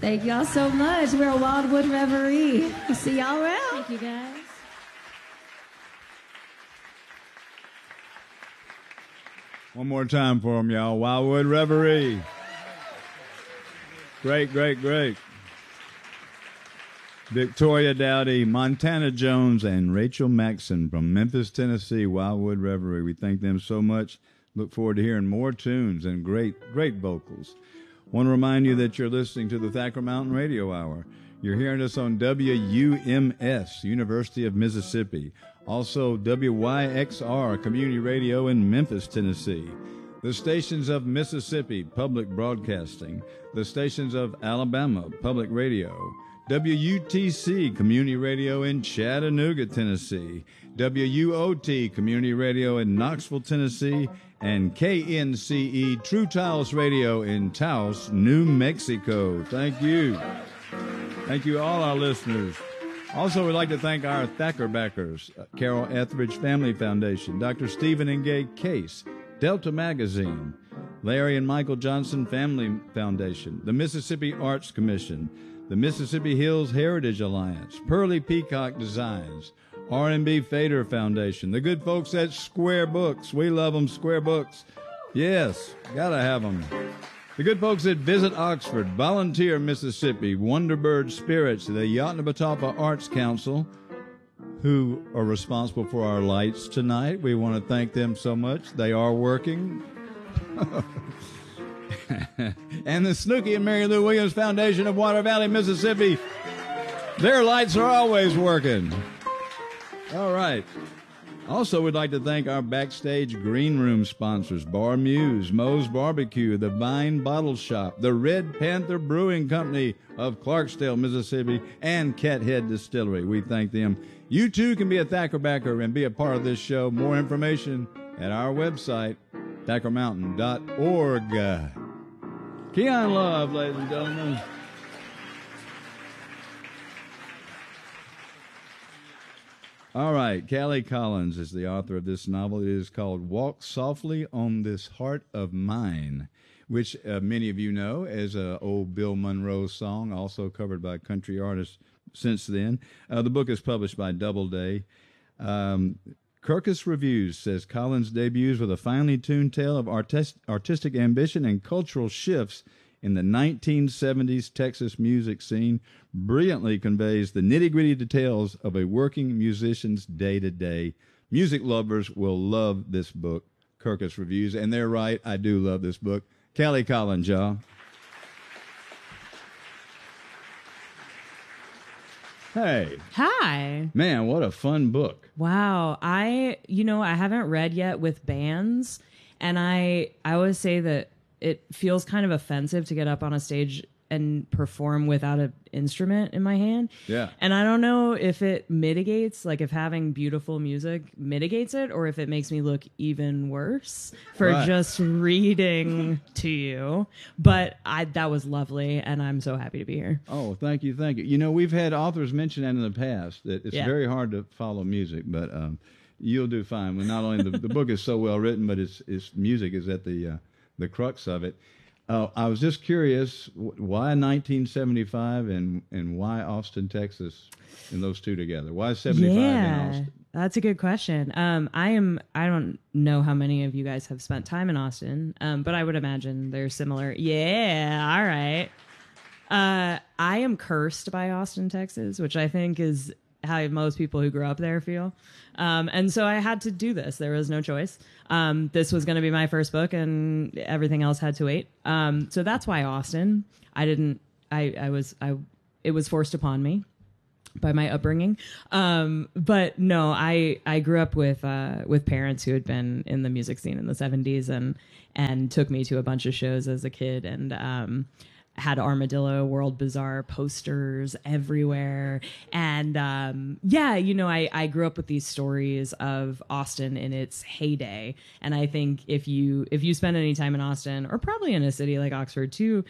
Thank y'all so much. We're a Wildwood Reverie. We'll see y'all around. Thank you, guys. One more time for them, y'all. Wildwood Reverie. Great, great, great. Victoria Dowdy, Montana Jones, and Rachel Maxson from Memphis, Tennessee, Wildwood Reverie. We thank them so much. Look forward to hearing more tunes and great, great vocals. Want to remind you that you're listening to the Thacker Mountain Radio Hour. You're hearing us on WUMS, University of Mississippi. Also, WYXR, Community Radio in Memphis, Tennessee. The stations of Mississippi, Public Broadcasting. The stations of Alabama, Public Radio. WUTC, Community Radio in Chattanooga, Tennessee. WUOT, Community Radio in Knoxville, Tennessee. And KNCE, True Taos Radio in Taos, New Mexico. Thank you. Thank you, all our listeners. Also, we'd like to thank our Thacker backers, Carol Etheridge Family Foundation, Dr. Stephen and Gay Case, Delta Magazine, Larry and Michael Johnson Family Foundation, the Mississippi Arts Commission, the Mississippi Hills Heritage Alliance, Pearly Peacock Designs, R&B Fader Foundation, the good folks at Square Books. We love them, Square Books. Yes, gotta have them. The good folks at Visit Oxford, Volunteer Mississippi, Wonderbird Spirits, the Yotnabatapa Arts Council, who are responsible for our lights tonight. We want to thank them so much. They are working. And the Snooky and Mary Lou Williams Foundation of Water Valley, Mississippi. Their lights are always working. All right. Also, we'd like to thank our backstage green room sponsors, Bar Muse, Moe's Barbecue, the Vine Bottle Shop, the Red Panther Brewing Company of Clarksdale, Mississippi, and Cathead Distillery. We thank them. You too can be a Thacker backer and be a part of this show. More information at our website, thackermountain.org. Keon Love, ladies and gentlemen. All right, Callie Collins is the author of this novel. It is called Walk Softly on This Heart of Mine, which many of you know as an old Bill Monroe song, also covered by country artists since then. The book is published by Doubleday. Kirkus Reviews says Collins debuts with a finely tuned tale of artistic ambition and cultural shifts in the 1970s Texas music scene, brilliantly conveys the nitty-gritty details of a working musician's day-to-day. Music lovers will love this book, Kirkus Reviews, and they're right, I do love this book. Callie Collins, y'all. Hey. Hi. Man, what a fun book. Wow. I haven't read yet with bands, and I always say that it feels kind of offensive to get up on a stage and perform without an instrument in my hand. Yeah. And I don't know if it mitigates, like if having beautiful music mitigates it, or if it makes me look even worse for just reading to you. But that was lovely, and I'm so happy to be here. Oh, thank you, thank you. You know, we've had authors mention that in the past, that it's very hard to follow music, but you'll do fine. Well, not only the book is so well written, but its music is at the crux of it. I was just curious, why 1975 and why Austin, Texas, and those two together? Why 75 in Austin? That's a good question. I don't know how many of you guys have spent time in Austin, but I would imagine they're similar. Yeah, all right. I am cursed by Austin, Texas, which I think is how most people who grew up there feel. And so I had to do this. There was no choice. This was going to be my first book, and everything else had to wait. So that's why Austin. It was forced upon me by my upbringing. But no, I grew up with parents who had been in the music scene in the 70s and took me to a bunch of shows as a kid, and had Armadillo World Bazaar posters everywhere. And I grew up with these stories of Austin in its heyday. And I think if you spend any time in Austin, or probably in a city like Oxford too,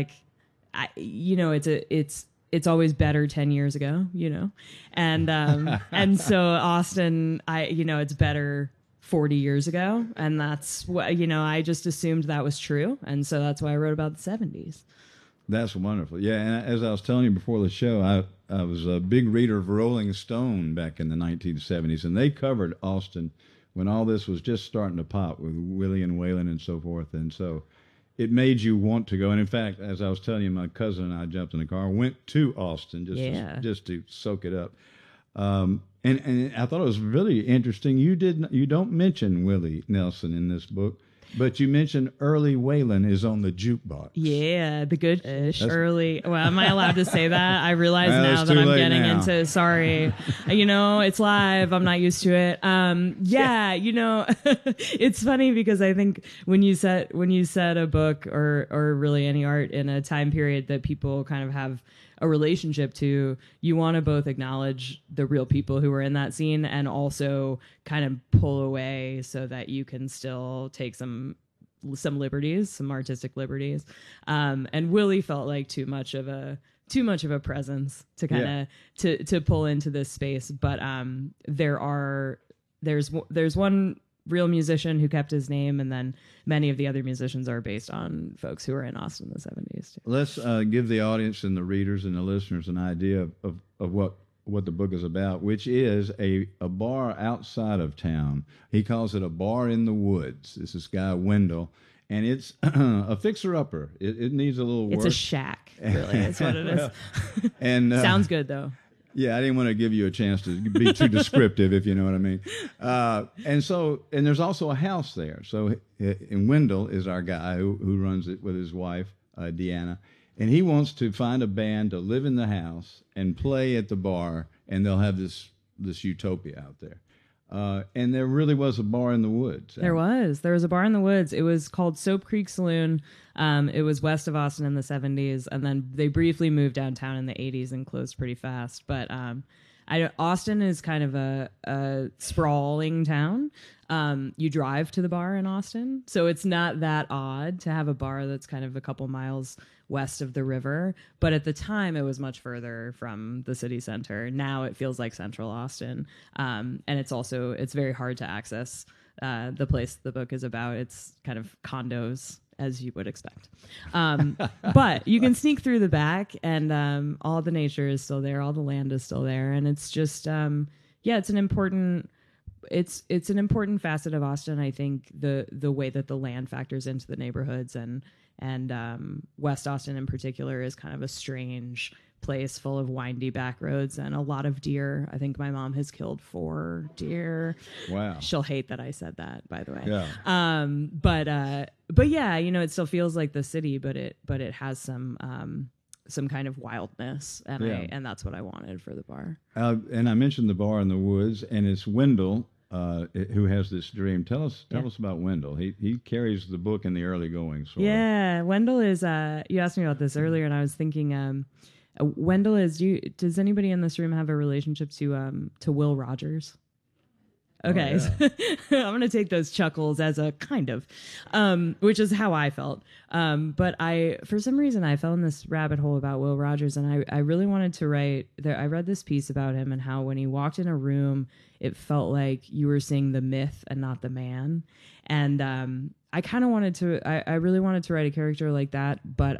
it's always better 10 years ago, and and so Austin, it's better 40 years ago. And that's what, I just assumed that was true. And so that's why I wrote about the 70s. That's wonderful. Yeah, and as I was telling you before the show, I was a big reader of Rolling Stone back in the 1970s, and they covered Austin when all this was just starting to pop with Willie and Waylon and so forth. And so it made you want to go. And in fact, as I was telling you, my cousin and I jumped in the car, went to Austin just to soak it up. And I thought it was really interesting. You don't mention Willie Nelson in this book, but you mentioned Early Waylon is on the jukebox. Yeah, the good-ish early. Well, am I allowed to say that? I realize Well, now it's that too I'm late getting now. into. Sorry, it's live. I'm not used to it. It's funny because I think when you set a book or really any art in a time period that people kind of have a relationship to, you want to both acknowledge the real people who were in that scene and also kind of pull away so that you can still take some liberties, some artistic liberties. And Willie felt like too much of a presence to kind of to pull into this space. But there's one real musician who kept his name, and then many of the other musicians are based on folks who were in Austin in the 70s too. Let's give the audience and the readers and the listeners an idea of what the book is about, which is a bar outside of town. He calls it a bar in the woods. This is guy Wendell, and it's a fixer-upper. It needs a little work. It's a shack, really. That's what it is. And Sounds good, though. Yeah, I didn't want to give you a chance to be too descriptive, if you know what I mean. And there's also a house there. So, and Wendell is our guy who runs it with his wife, Deanna. And he wants to find a band to live in the house and play at the bar, and they'll have this utopia out there. And there really was a bar in the woods. There was a bar in the woods. It was called Soap Creek Saloon. It was west of Austin in the 70s, and then they briefly moved downtown in the 80s and closed pretty fast. But Austin is kind of a sprawling town. You drive to the bar in Austin, so it's not that odd to have a bar that's kind of a couple miles west of the river. But at the time, it was much further from the city center. Now it feels like central Austin, and it's very hard to access the place the book is about. It's kind of condos, as you would expect. But you can sneak through the back, and all the nature is still there. All the land is still there. And it's just, it's an important facet of Austin. I think the way that the land factors into the neighborhoods and West Austin in particular is kind of a strange place full of windy back roads and a lot of deer. I think my mom has killed 4 deer. Wow. She'll hate that I said that, by the way. Yeah. But yeah, it still feels like the city, but it has some kind of wildness, and that's what I wanted for the bar. And I mentioned the bar in the woods, and it's Wendell who has this dream. Tell us about Wendell. He carries the book in the early going. Yeah, Wendell is. You asked me about this earlier, and I was thinking. Wendell is. Does anybody in this room have a relationship to Will Rogers? Okay, Oh, yeah. I'm going to take those chuckles as a kind of, which is how I felt. But for some reason, I fell in this rabbit hole about Will Rogers, and I really wanted to write. I read this piece about him and how when he walked in a room, it felt like you were seeing the myth and not the man. And I kind of wanted to. I really wanted to write a character like that, but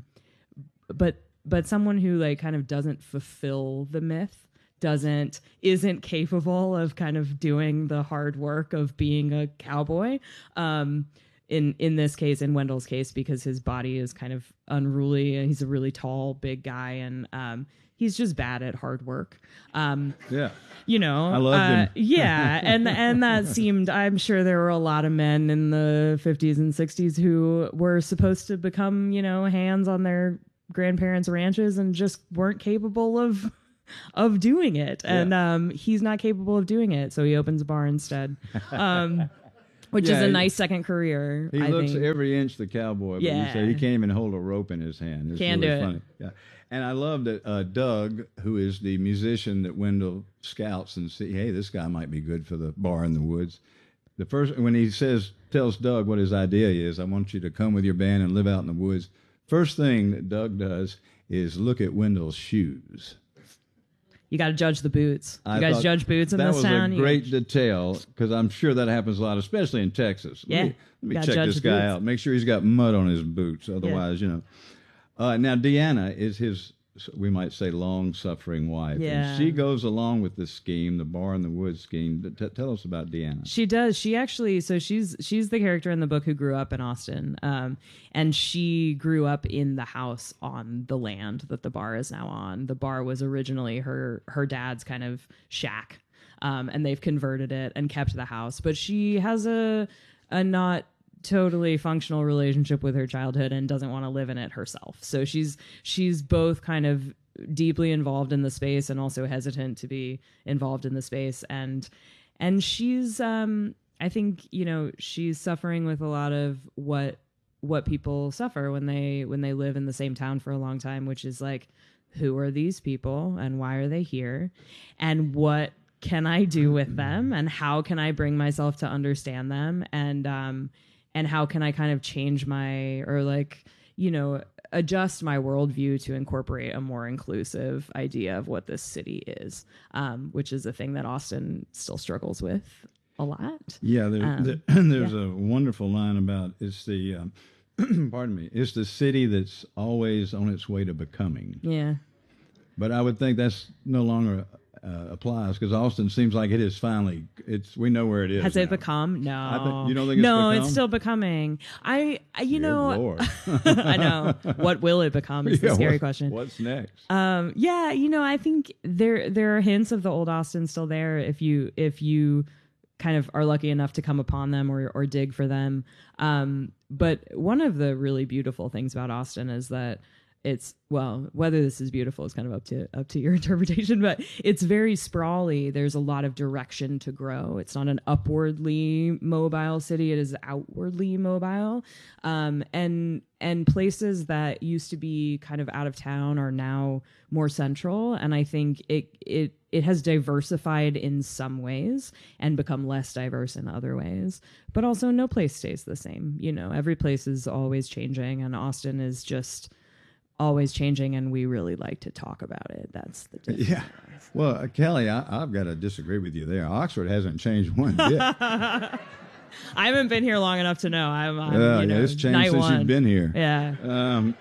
someone who like kind of doesn't fulfill the myth. Isn't capable of kind of doing the hard work of being a cowboy. In this case, in Wendell's case, because his body is kind of unruly and he's a really tall, big guy, and he's just bad at hard work. Yeah. I loved him. Yeah, and that seemed. I'm sure there were a lot of men in the 50s and 60s who were supposed to become, hands on their grandparents' ranches and just weren't capable of doing it. And he's not capable of doing it, so he opens a bar instead. Which is a nice second career. He looks every inch the cowboy, but you say he can't even hold a rope in his hand. It's Can't really do it. funny. Yeah. And I love that Doug, who is the musician that Wendell scouts and see, hey, this guy might be good for the bar in the woods. When he tells Doug what his idea is, I want you to come with your band and live out in the woods. First thing that Doug does is look at Wendell's shoes. You got to judge the boots. You guys judge boots in this town? That was a great detail, because I'm sure that happens a lot, especially in Texas. Yeah. Let me check this guy out. Make sure he's got mud on his boots. Otherwise, Now, Deanna is his, we might say, long-suffering wife. Yeah. And she goes along with the scheme, the Bar in the Woods scheme. Tell us about Deanna. She does. She actually, so she's the character in the book who grew up in Austin. And she grew up in the house on the land that the bar is now on. The bar was originally her dad's kind of shack. And they've converted it and kept the house. But she has a not totally functional relationship with her childhood and doesn't want to live in it herself. So she's both kind of deeply involved in the space and also hesitant to be involved in the space. And she's I think, she's suffering with a lot of what people suffer when they live in the same town for a long time, which is like, who are these people and why are they here? And what can I do with them? And how can I bring myself to understand them? And how can I kind of change adjust my worldview to incorporate a more inclusive idea of what this city is, which is a thing that Austin still struggles with a lot. Yeah, there's a wonderful line about it's the, pardon me, it's the city that's always on its way to becoming. Yeah. But I would think that's no longer applies because Austin seems like it is finally. We know where it is. Has now. it become? No. You don't think it's no, become? It's still becoming. I Good Lord. I know. What will it become is the scary question. What's next? I think there are hints of the old Austin still there if you kind of are lucky enough to come upon them or dig for them. But one of the really beautiful things about Austin is that whether this is beautiful is kind of up to your interpretation, but it's very sprawly. There's a lot of direction to grow. It's not an upwardly mobile city. It is outwardly mobile. And places that used to be kind of out of town are now more central. And I think it has diversified in some ways and become less diverse in other ways, but also no place stays the same. Every place is always changing, and Austin is just always changing, and we really like to talk about it. That's the difference. Yeah. Well, Kelly, I've got to disagree with you there. Oxford hasn't changed one bit. I haven't been here long enough to know. It's changed since you've been here. Yeah.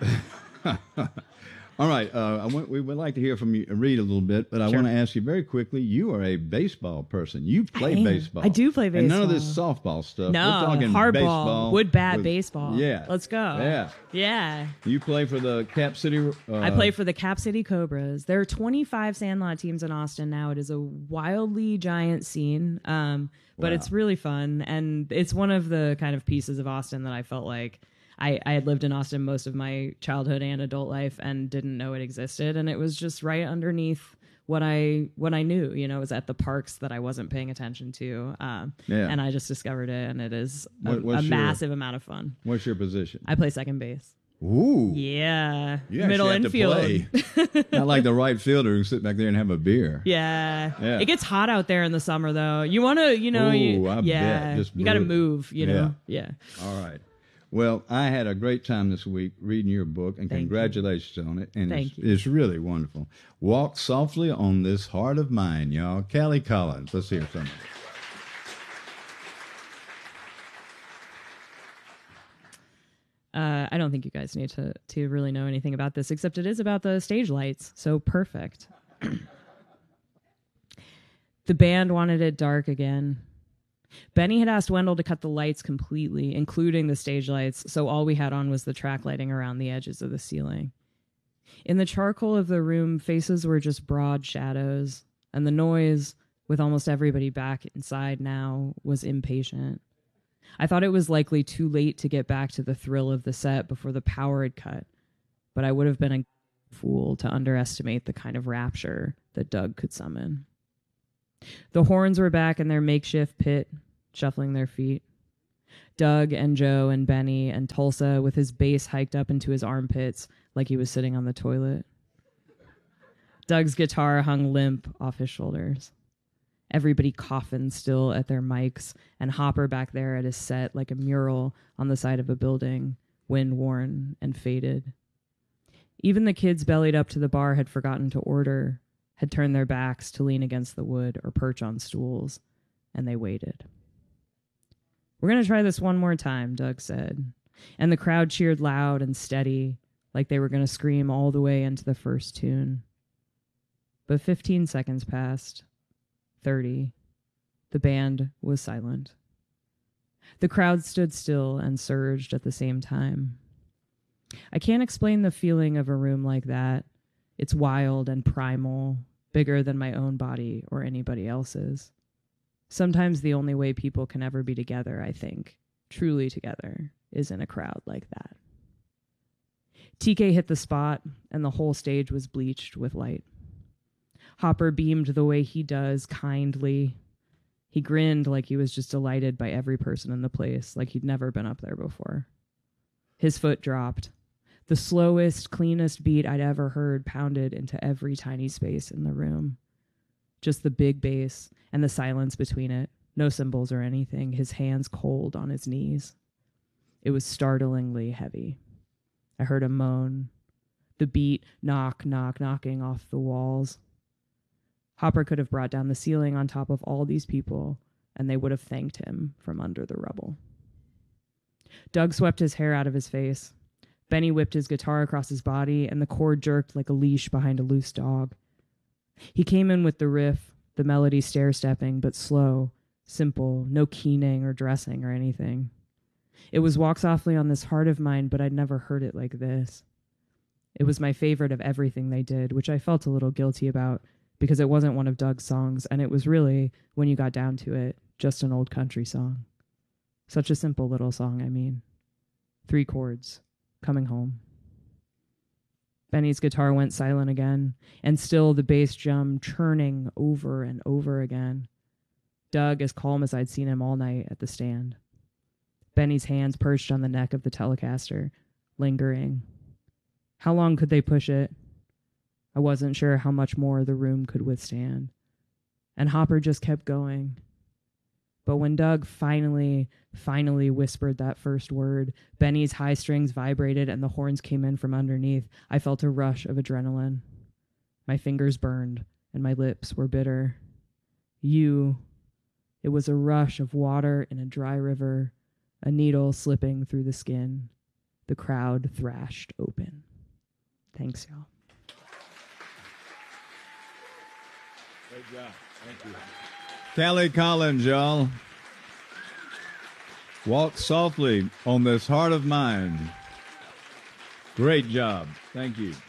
All right. We would like to hear from you, read a little bit, but I want to ask you very quickly. You are a baseball person. You play baseball. I do play baseball. And none of this softball stuff. No, we're talking hardball, baseball, wood bat baseball. Yeah. Let's go. Yeah. Yeah. You play for the Cap City. I play for the Cap City Cobras. There are 25 Sandlot teams in Austin now. It is a wildly giant scene, but it's really fun, and it's one of the kind of pieces of Austin that I felt like I had lived in Austin most of my childhood and adult life and didn't know it existed. And it was just right underneath what I knew, it was at the parks that I wasn't paying attention to. And I just discovered it, and it is a massive amount of fun. What's your position? I play second base. Ooh. Yeah. You middle have infield. To play. Not like the right fielder who sit back there and have a beer. Yeah. Yeah. It gets hot out there in the summer though. You want to, I bet. Just you got to move, Yeah. Yeah. All right. Well, I had a great time this week reading your book, and congratulations on it. And it's really wonderful. Walk softly on this heart of mine, y'all. Callie Collins. Let's hear something. I don't think you guys need to really know anything about this, except it is about the stage lights. So perfect. The band wanted it dark again. Benny had asked Wendell to cut the lights completely, including the stage lights, so all we had on was the track lighting around the edges of the ceiling. In the charcoal of the room, faces were just broad shadows, and the noise, with almost everybody back inside now, was impatient. I thought it was likely too late to get back to the thrill of the set before the power had cut, but I would have been a fool to underestimate the kind of rapture that Doug could summon. The horns were back in their makeshift pit, shuffling their feet. Doug and Joe and Benny and Tulsa with his bass hiked up into his armpits like he was sitting on the toilet. Doug's guitar hung limp off his shoulders. Everybody coughing still at their mics, and Hopper back there at his set like a mural on the side of a building, wind-worn and faded. Even the kids bellied up to the bar had forgotten to order, had turned their backs to lean against the wood or perch on stools, and they waited. "We're going to try this one more time," Doug said, and the crowd cheered loud and steady, like they were going to scream all the way into the first tune. But 15 seconds passed, 30. The band was silent. The crowd stood still and surged at the same time. I can't explain the feeling of a room like that. It's wild and primal, bigger than my own body or anybody else's. Sometimes the only way people can ever be together, I think, truly together, is in a crowd like that. TK hit the spot, and the whole stage was bleached with light. Hopper beamed the way he does, kindly. He grinned like he was just delighted by every person in the place, like he'd never been up there before. His foot dropped. The slowest, cleanest beat I'd ever heard pounded into every tiny space in the room. Just the big bass and the silence between it. No cymbals or anything, his hands cold on his knees. It was startlingly heavy. I heard a moan. The beat knocking off the walls. Hopper could have brought down the ceiling on top of all these people, and they would have thanked him from under the rubble. Doug swept his hair out of his face. Benny whipped his guitar across his body, and the cord jerked like a leash behind a loose dog. He came in with the riff, the melody stair-stepping, but slow, simple, no keening or dressing or anything. It was Walk Softly on This Heart of Mine, but I'd never heard it like this. It was my favorite of everything they did, which I felt a little guilty about, because it wasn't one of Doug's songs, and it was really, when you got down to it, just an old country song. Such a simple little song, I mean. 3 chords. Coming home. Benny's guitar went silent again, and still the bass drum churning over and over again. Doug as calm as I'd seen him all night at the stand. Benny's hands perched on the neck of the Telecaster, lingering. How long could they push it? I wasn't sure how much more the room could withstand. And Hopper just kept going. But when Doug finally whispered that first word, Benny's high strings vibrated and the horns came in from underneath. I felt a rush of adrenaline. My fingers burned and my lips were bitter. It was a rush of water in a dry river, a needle slipping through the skin. The crowd thrashed open. Thanks, y'all. Great job. Thank you. Kelly Collins, y'all. Walk Softly on This Heart of Mine. Great job. Thank you.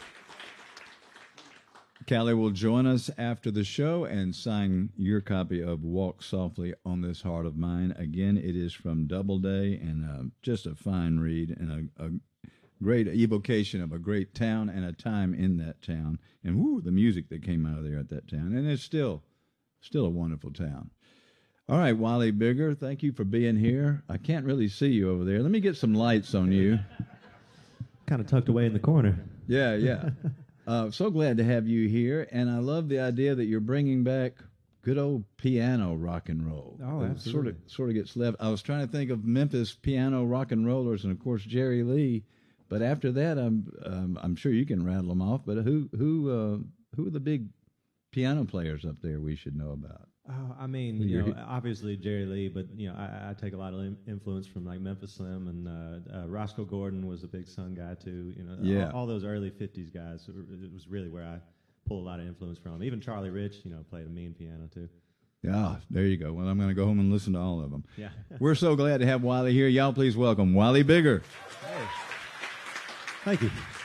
Callie will join us after the show and sign your copy of Walk Softly on This Heart of Mine. Again, it is from Doubleday, and just a fine read and a great evocation of a great town and a time in that town. And the music that came out of there at that town. And it's still a wonderful town. All right, Wally Bigger, thank you for being here. I can't really see you over there. Let me get some lights on you. Kind of tucked away in the corner. Yeah. So glad to have you here, and I love the idea that you're bringing back good old piano rock and roll. Oh, absolutely. Sort of gets left. I was trying to think of Memphis piano rock and rollers, and of course Jerry Lee. But after that, I'm sure you can rattle them off. But who are the big piano players up there we should know about? Oh, I mean, obviously Jerry Lee, but I take a lot of influence from like Memphis Slim, and Roscoe Gordon was a big Sun guy too. All those early '50s guys. It was really where I pull a lot of influence from. Even Charlie Rich, played a mean piano too. Yeah, there you go. Well, I'm going to go home and listen to all of them. Yeah, we're so glad to have Wally here. Y'all, please welcome Wally Bigger. Hey. Thank you.